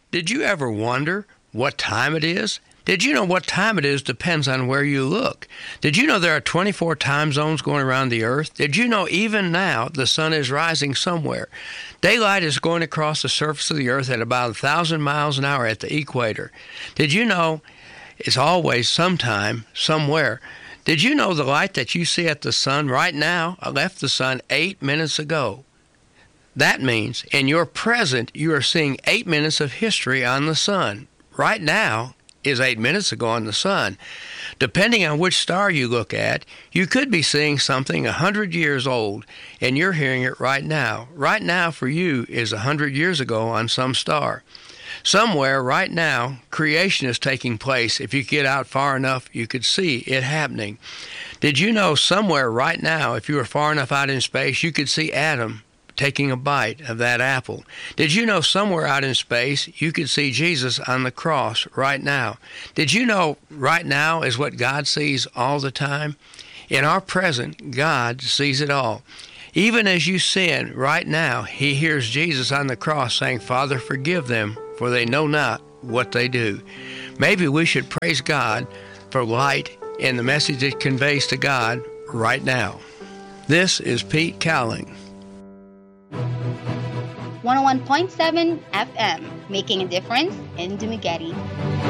Did you ever wonder what time it is? Did you know what time it is depends on where you look? Did you know there are 24 time zones going around the earth? Did you know even now the sun is rising somewhere? Daylight is going across the surface of the earth at about 1,000 miles an hour at the equator. Did you know it's always sometime, somewhere? Did you know the light that you see at the sun right now left the sun 8 minutes ago? That means in your present you are seeing 8 minutes of history on the sun. Right now is 8 minutes ago on the sun. Depending on which star you look at, you could be seeing something 100 years old, and you're hearing it right now. Right now for you is 100 years ago on some star. Somewhere right now, creation is taking place. If you get out far enough, you could see it happening. Did you know somewhere right now, if you were far enough out in space, you could see Adam taking a bite of that apple? Did you know somewhere out in space you could see Jesus on the cross right now? Did you know right now is what God sees all the time? In our present, God sees it all. Even as you sin right now, he hears Jesus on the cross saying, "Father, forgive them, for they know not what they do." Maybe we should praise God for light and the message it conveys to God right now. This is Pete Cowling. 101.7 FM, making a difference in Dumaguete.